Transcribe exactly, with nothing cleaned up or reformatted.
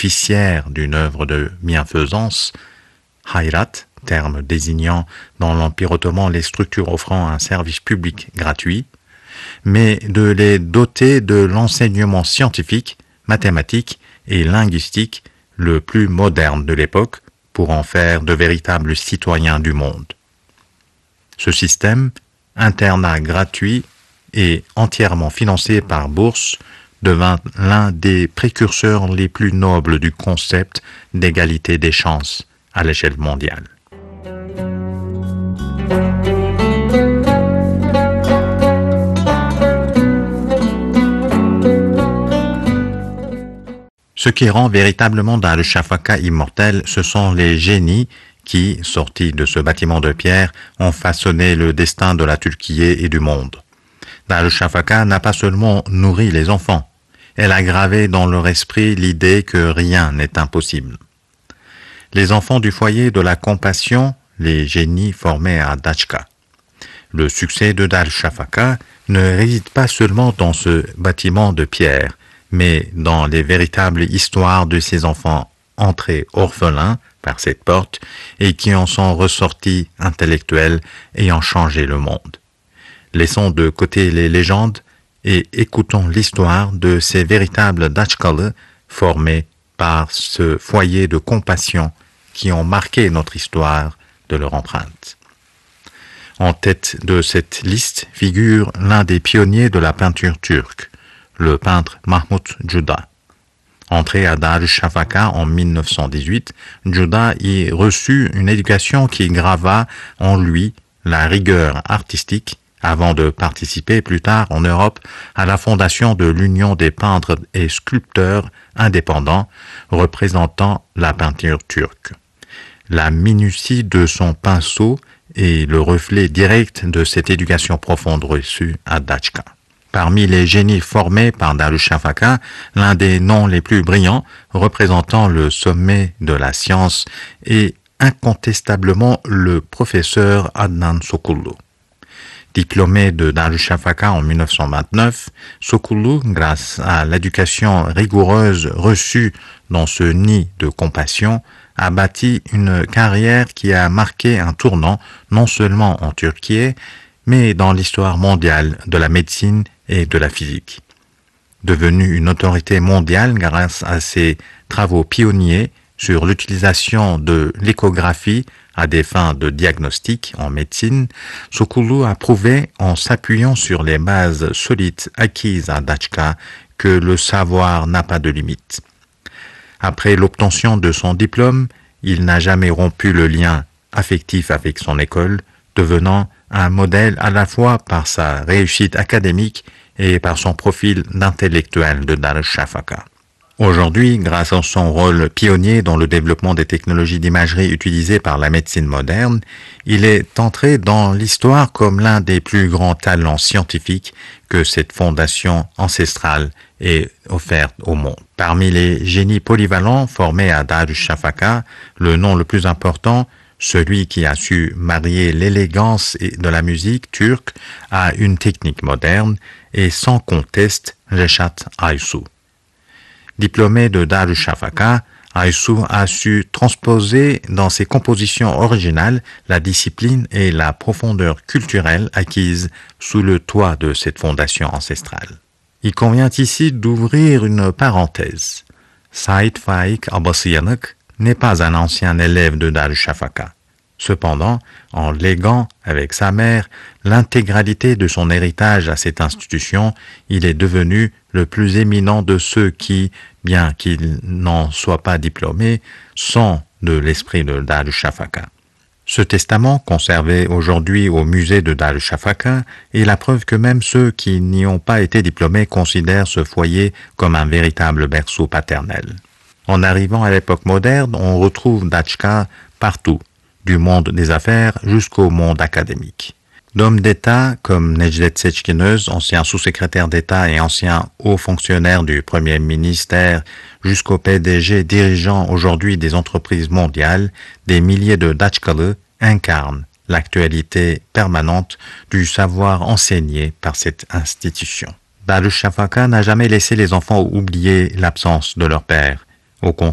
bénéficiaire d'une œuvre de bienfaisance, hayrat, terme désignant dans l'Empire ottoman les structures offrant un service public gratuit, mais de les doter de l'enseignement scientifique, mathématique et linguistique le plus moderne de l'époque pour en faire de véritables citoyens du monde. Ce système, internat gratuit et entièrement financé par bourse, devint l'un des précurseurs les plus nobles du concept d'égalité des chances à l'échelle mondiale. Ce qui rend véritablement Darüşşafaka immortel, ce sont les génies qui, sortis de ce bâtiment de pierre, ont façonné le destin de la Turquie et du monde. Darüşşafaka n'a pas seulement nourri les enfants, elle a gravé dans leur esprit l'idée que rien n'est impossible. Les enfants du foyer de la compassion, les génies formés à Dachka. Le succès de Darüşşafaka ne réside pas seulement dans ce bâtiment de pierre, mais dans les véritables histoires de ces enfants entrés orphelins par cette porte et qui en sont ressortis intellectuels ayant changé le monde. Laissons de côté les légendes et écoutons l'histoire de ces véritables Dachkalı formés par ce foyer de compassion qui ont marqué notre histoire de leur empreinte. En tête de cette liste figure l'un des pionniers de la peinture turque, le peintre Mahmut Cuda. Entré à Darüşşafaka en mille neuf cent dix-huit, Cuda y reçut une éducation qui grava en lui la rigueur artistique avant de participer plus tard en Europe à la fondation de l'Union des peintres et sculpteurs indépendants représentant la peinture turque. La minutie de son pinceau est le reflet direct de cette éducation profonde reçue à Dachka. Parmi les génies formés par Darüşşafaka, l'un des noms les plus brillants, représentant le sommet de la science, est incontestablement le professeur Adnan Sokullu. Diplômé de Darüşşafaka en mille neuf cent vingt-neuf, Sokullu, grâce à l'éducation rigoureuse reçue dans ce nid de compassion, a bâti une carrière qui a marqué un tournant non seulement en Turquie, mais dans l'histoire mondiale de la médecine et de la physique. Devenu une autorité mondiale grâce à ses travaux pionniers sur l'utilisation de l'échographie à des fins de diagnostic en médecine, Sokullu a prouvé, en s'appuyant sur les bases solides acquises à Dachka, que le savoir n'a pas de limite. Après l'obtention de son diplôme, il n'a jamais rompu le lien affectif avec son école, devenant un modèle à la fois par sa réussite académique et par son profil d'intellectuel de Darüşşafaka. Aujourd'hui, grâce à son rôle pionnier dans le développement des technologies d'imagerie utilisées par la médecine moderne, il est entré dans l'histoire comme l'un des plus grands talents scientifiques que cette fondation ancestrale ait offerte au monde. Parmi les génies polyvalents formés à Darüşşafaka, le nom le plus important, celui qui a su marier l'élégance de la musique turque à une technique moderne, est sans conteste Reşat Aysu. Diplômé de Darüşşafaka, Aysu a su transposer dans ses compositions originales la discipline et la profondeur culturelle acquises sous le toit de cette fondation ancestrale. Il convient ici d'ouvrir une parenthèse. Sait Faik Abbasıyanık n'est pas un ancien élève de Darüşşafaka. Cependant, en léguant avec sa mère l'intégralité de son héritage à cette institution, il est devenu le plus éminent de ceux qui, bien qu'ils n'en soient pas diplômés, sont de l'esprit de Darüşşafaka. Ce testament, conservé aujourd'hui au musée de Darüşşafaka, est la preuve que même ceux qui n'y ont pas été diplômés considèrent ce foyer comme un véritable berceau paternel. En arrivant à l'époque moderne, on retrouve Dachka partout, du monde des affaires jusqu'au monde académique. D'hommes d'État comme Necdet Seçkinöz, ancien sous-secrétaire d'État et ancien haut fonctionnaire du Premier ministère, jusqu'au P D G dirigeant aujourd'hui des entreprises mondiales, des milliers de Dachkalı incarnent l'actualité permanente du savoir enseigné par cette institution. Darüşşafaka n'a jamais laissé les enfants oublier l'absence de leur père. Au contraire,